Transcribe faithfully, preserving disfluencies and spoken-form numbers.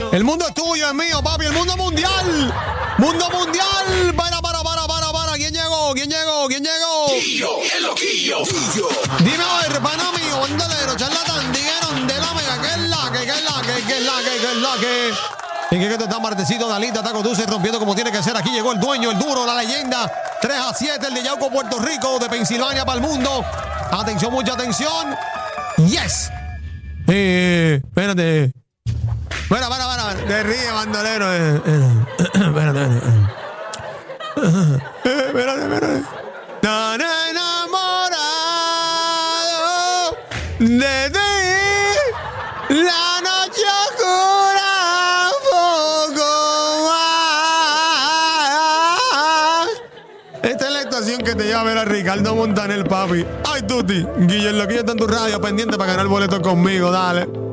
El mundo es tuyo, es mío, papi. El mundo mundial. Mundo mundial. Para, para, para, para, para. ¿Quién llegó? ¿Quién llegó? ¿Quién llegó? Quillo, el loquillo. Quillo. Dime a ver, pana mío, bandolero, charlatán, dijeron de la mega, que es la que, que es la que, que es la que, que es la que. ¿En qué que te está martecito, Dalita, Taco Dulce, rompiendo como tiene que ser? Aquí llegó el dueño, el duro, la leyenda. tres a siete, el de Yauco, Puerto Rico, de Pensilvania para el mundo. Atención, mucha atención. Yes. Eh, espérate. Espera, espera, espera. Te ríe, bandolero. Eh, eh. Espérate, espérate. Espérate, espérate. Tan enamorado de ti. La noche oscura poco más. Esta es la estación que te lleva a ver a Ricardo Montaner, papi. Ay, Tuti. Guillermo, aquí está en tu radio pendiente para ganar boletos conmigo. Dale.